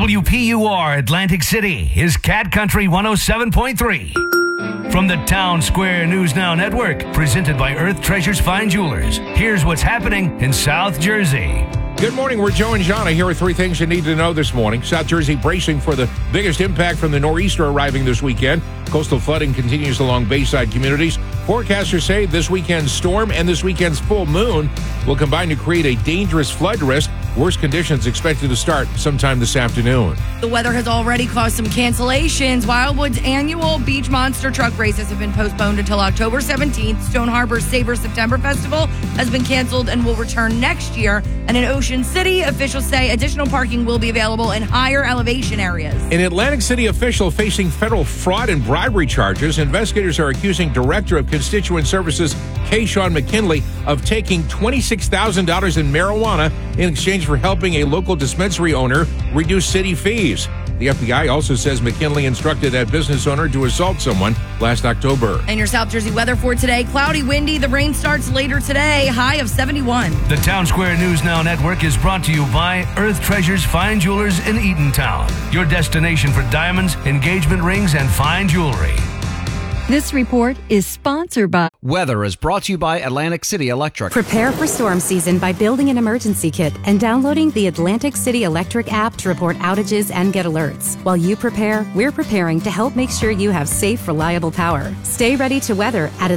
WPUR Atlantic City is Cat Country 107.3. From the Town Square News Now Network, presented by Earth Treasures Fine Jewelers, here's what's happening in South Jersey. Good morning. We're Joe and Jana. Here are three things you need to know this morning. South Jersey bracing for the biggest impact from the nor'easter arriving this weekend. Coastal flooding continues along Bayside communities. Forecasters say this weekend's storm and this weekend's full moon will combine to create a dangerous flood risk. Worst conditions expected to start sometime this afternoon. The weather has already caused some cancellations. Wildwood's annual Beach Monster Truck races have been postponed until October 17th. Stone Harbor's Savor September Festival has been canceled and will return next year. And in Ocean City, officials say additional parking will be available in higher elevation areas. An Atlantic City official facing federal fraud and bribery charges. Investigators are accusing Director of Constituent Services Kayshawn McKinley of taking $26,000 in marijuana in exchange for helping a local dispensary owner reduce city fees. The FBI also says McKinley instructed that business owner to assault someone last October. And your South Jersey weather for today, cloudy, windy. The rain starts later today, high of 71. The Town Square News Now Network is brought to you by Earth Treasures Fine Jewelers in Eatontown, your destination for diamonds, engagement rings, and fine jewelry. This report is sponsored by... Weather is brought to you by Atlantic City Electric. Prepare for storm season by building an emergency kit and downloading the Atlantic City Electric app to report outages and get alerts. While you prepare, we're preparing to help make sure you have safe, reliable power. Stay ready to weather at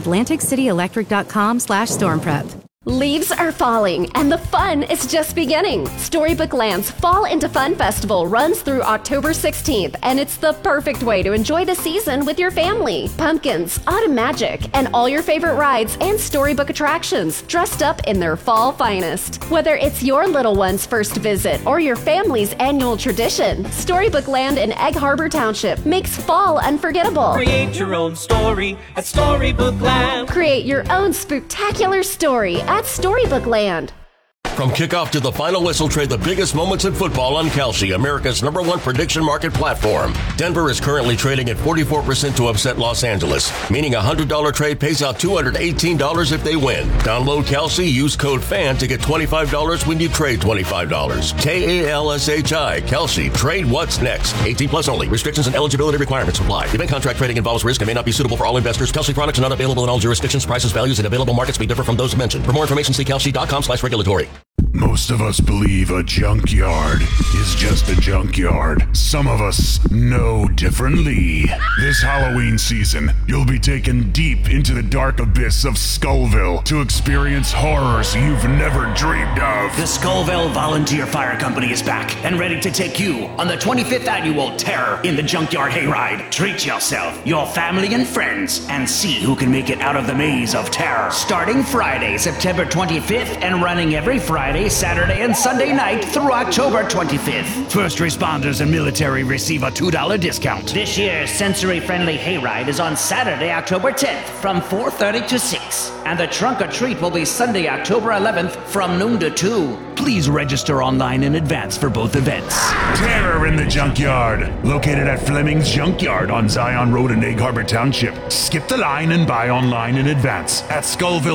atlanticcityelectric.com/stormprep. Leaves are falling, and the fun is just beginning. Storybook Land's Fall into Fun Festival runs through October 16th, and it's the perfect way to enjoy the season with your family. Pumpkins, autumn magic, and all your favorite rides and storybook attractions dressed up in their fall finest. Whether it's your little one's first visit or your family's annual tradition, Storybook Land in Egg Harbor Township makes fall unforgettable. Create your own story at Storybook Land. Create your own spooktacular story at Storybook Land. From kickoff to the final whistle, trade the biggest moments in football on Kalshi, America's #1 prediction market platform. Denver is currently trading at 44% to upset Los Angeles, meaning a $100 trade pays out $218 if they win. Download Kalshi, use code FAN to get $25 when you trade $25. KALSHI, Kalshi, trade what's next. 18 plus only. Restrictions and eligibility requirements apply. Event contract trading involves risk and may not be suitable for all investors. Kalshi products are not available in all jurisdictions. Prices, values, and available markets may differ from those mentioned. For more information, see kalshi.com/regulatory. Most of us believe a junkyard is just a junkyard. Some of us know differently. This Halloween season, you'll be taken deep into the dark abyss of Skullville to experience horrors you've never dreamed of. The Skullville Volunteer Fire Company is back and ready to take you on the 25th annual Terror in the Junkyard Hayride. Treat yourself, your family, and friends, and see who can make it out of the maze of terror. Starting Friday, September 25th, and running every Friday, Saturday, and Sunday night through October 25th. First responders and military receive a $2 discount. This year's sensory-friendly hayride is on Saturday, October 10th from 4:30 to 6. And the trunk or treat will be Sunday, October 11th from noon to 2. Please register online in advance for both events. Terror in the Junkyard, located at Fleming's Junkyard on Zion Road in Egg Harbor Township. Skip the line and buy online in advance at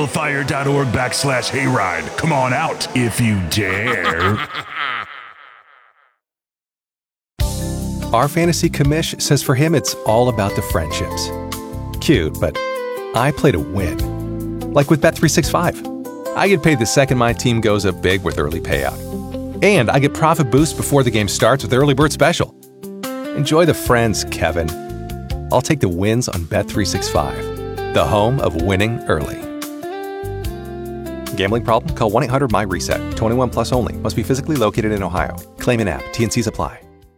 SkullvilleFire.org/hayride. Come on out if you dare. Our fantasy commish says for him it's all about the friendships. Cute, but I play to win. Like with Bet365. I get paid the second my team goes up big with early payout. And I get profit boost before the game starts with Early Bird Special. Enjoy the friends, Kevin. I'll take the wins on Bet365, the home of winning early. Gambling problem? Call 1-800-MY-RESET. 21 plus only. Must be physically located in Ohio. Claim an app. T&Cs apply.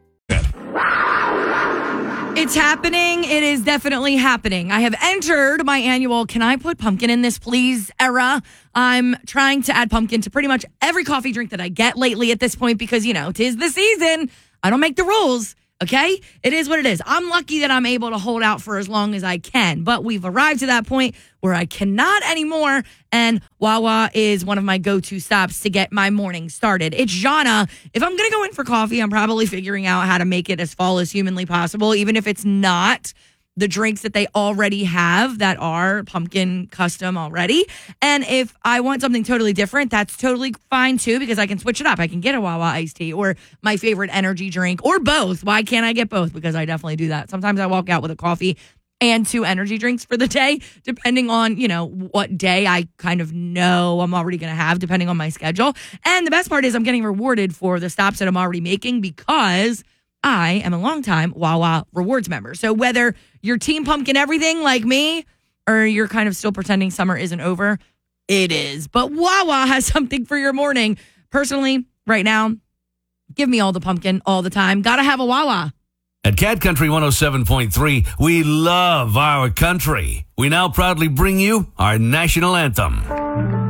It's happening. It is definitely happening. I have entered my annual "Can I put pumpkin in this, please?" era. I'm trying to add pumpkin to pretty much every coffee drink that I get lately at this point because, 'tis the season. I don't make the rules. Okay? It is what it is. I'm lucky that I'm able to hold out for as long as I can, but we've arrived to that point where I cannot anymore, and Wawa is one of my go-to stops to get my morning started. It's Jana. If I'm going to go in for coffee, I'm probably figuring out how to make it as fall as humanly possible, even if it's not the drinks that they already have that are pumpkin custom already. And if I want something totally different, that's totally fine too, because I can switch it up. I can get a Wawa iced tea or my favorite energy drink or both. Why can't I get both? Because I definitely do that. Sometimes I walk out with a coffee and 2 energy drinks for the day, depending on, what day I kind of know I'm already going to have, depending on my schedule. And the best part is I'm getting rewarded for the stops that I'm already making because I am a longtime Wawa Rewards member. So whether you're Team Pumpkin Everything like me or you're kind of still pretending summer isn't over, it is. But Wawa has something for your morning. Personally, right now, give me all the pumpkin all the time. Gotta have a Wawa. At Cat Country 107.3, we love our country. We now proudly bring you our national anthem.